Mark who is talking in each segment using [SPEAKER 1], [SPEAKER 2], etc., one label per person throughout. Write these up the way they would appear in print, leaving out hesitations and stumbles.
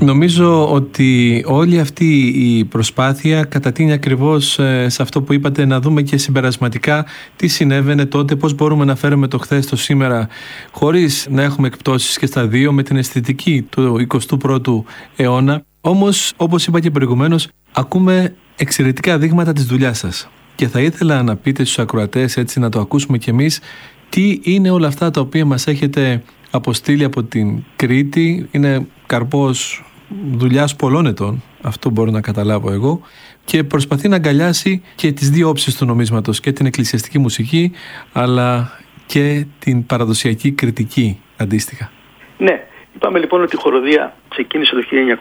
[SPEAKER 1] Νομίζω ότι όλη αυτή η προσπάθεια κατατείνει ακριβώς σε αυτό που είπατε, να δούμε και συμπερασματικά τι συνέβαινε τότε, πώς μπορούμε να φέρουμε το χθες στο σήμερα χωρίς να έχουμε εκπτώσεις και στα δύο, με την αισθητική του 21ου αιώνα. Όμως, όπως είπα και προηγουμένως, ακούμε εξαιρετικά δείγματα της δουλειάς σας. Και θα ήθελα να πείτε στους ακροατές, έτσι να το ακούσουμε κι εμείς, τι είναι όλα αυτά τα οποία μας έχετε αποστείλει από την Κρήτη. Είναι καρπός δουλειάς πολλών ετών, αυτό μπορώ να καταλάβω εγώ, και προσπαθεί να αγκαλιάσει και τις δύο όψεις του νομίσματος, και την εκκλησιαστική μουσική αλλά και την παραδοσιακή κριτική αντίστοιχα.
[SPEAKER 2] Ναι, είπαμε λοιπόν ότι η χοροδία ξεκίνησε το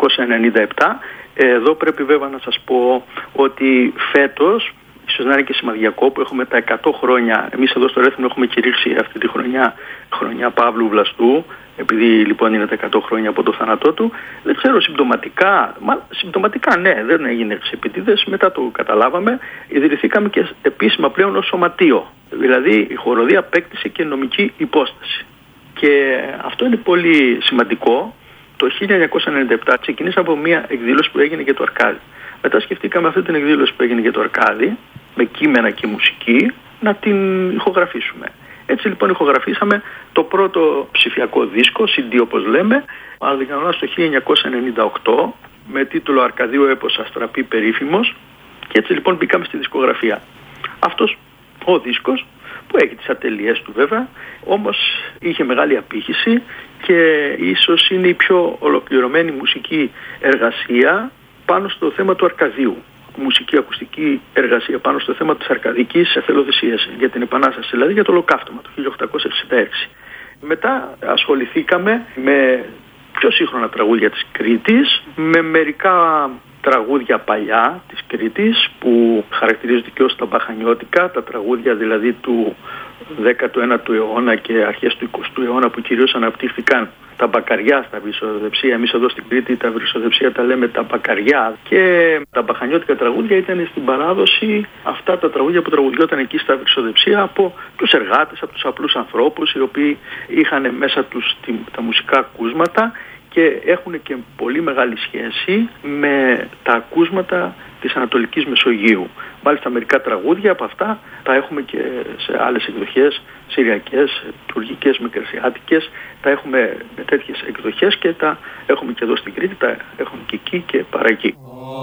[SPEAKER 2] 1997. Εδώ πρέπει βέβαια να σας πω ότι φέτος, ίσως να είναι και σημαδιακό, που έχουμε τα 100 χρόνια. Εμείς εδώ στο Ρέθυμνο έχουμε κηρύξει αυτή τη χρονιά Παύλου Βλαστού, επειδή λοιπόν είναι τα 100 χρόνια από το θάνατό του. Δεν ξέρω συμπτωματικά ναι, δεν έγινε επίτηδες, μετά το καταλάβαμε, ιδρυθήκαμε και επίσημα πλέον ως σωματείο. Δηλαδή η χοροδία απέκτησε και νομική υπόσταση. Και αυτό είναι πολύ σημαντικό. Το 1997 ξεκινήσαμε από μια εκδήλωση που έγινε για το Αρκάδι. Μετά σκεφτήκαμε αυτή την εκδήλωση που έγινε για το Αρκάδι, με κείμενα και μουσική, να την ηχογραφήσουμε. Έτσι λοιπόν ηχογραφήσαμε το πρώτο ψηφιακό δίσκο, CD όπως λέμε, το 1998, με τίτλο «Αρκαδίου έπος αστραπή περίφημος», και έτσι λοιπόν μπήκαμε στη δισκογραφία. Αυτός ο δίσκος, που έχει τις ατελειές του βέβαια, όμως είχε μεγάλη απήχηση και ίσως είναι η πιο ολοκληρωμένη μουσική εργασία πάνω στο θέμα του Αρκαδίου. Μουσική ακουστική εργασία πάνω στο θέμα της αρκαδικής εθελοδησίας για την Επανάσταση, δηλαδή για το Ολοκαύτωμα το 1866. Μετά ασχοληθήκαμε με πιο σύγχρονα τραγούδια της Κρήτης, με μερικά τραγούδια παλιά της Κρήτης που χαρακτηρίζονται και ως τα μπαχανιώτικα, τα τραγούδια δηλαδή του 19ου αιώνα και αρχές του 20ου αιώνα, που κυρίως αναπτύχθηκαν τα μπακαριά στα βρυσοδεψία. Εμείς εδώ στην Κρήτη τα βρυσοδεψία τα λέμε τα μπακαριά, και τα μπαχανιώτικα τραγούδια ήταν στην παράδοση αυτά τα τραγούδια που τραγουδιόταν εκεί στα βρυσοδεψία από τους εργάτες, από τους απλούς ανθρώπους, οι οποίοι είχαν μέσα τους τα μουσικά ακούσματα και έχουν και πολύ μεγάλη σχέση με τα ακούσματα της Ανατολικής Μεσογείου. Μάλιστα μερικά τραγούδια από αυτά τα έχουμε και σε άλλες εκδοχές, συριακές, τουρκικές, μικρασιάτικες, τα έχουμε με τέτοιες εκδοχές και τα έχουμε και εδώ στην Κρήτη, τα έχουμε και εκεί και παρά εκεί.